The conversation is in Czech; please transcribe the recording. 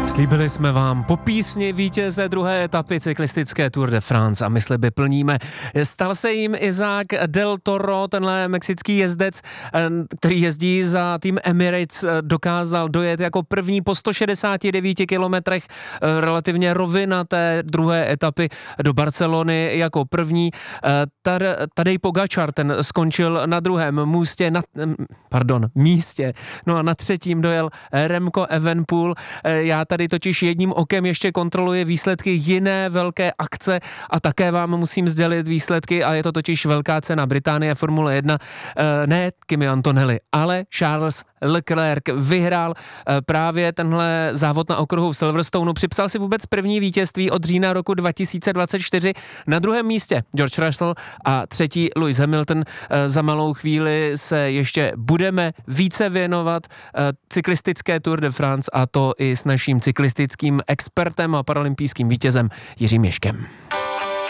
Slíbili jsme vám po písni vítěze druhé etapy cyklistické Tour de France a my sliby plníme. Stal se jim Isaac del Toro, tenhle mexický jezdec, který jezdí za tým Emirates, dokázal dojet jako první po 169 kilometrech relativně rovinaté druhé etapy do Barcelony jako první. Tadej Pogačar, ten skončil na druhém místě. No a na třetím dojel Remco Evenepoel. Já tady totiž jedním okem ještě kontroluje výsledky jiné velké akce a také vám musím sdělit výsledky, a je to totiž velká cena Británie Formule 1. Ne Kimi Antonelli, ale Charles Leclerc vyhrál právě tenhle závod na okruhu v Silverstoneu. Připsal si vůbec první vítězství od října roku 2024. Na druhém místě George Russell a třetí Lewis Hamilton. Za malou chvíli se ještě budeme více věnovat cyklistické Tour de France, a to i s naším cyklistickým expertem a paralympijským vítězem Jiřím Ježkem.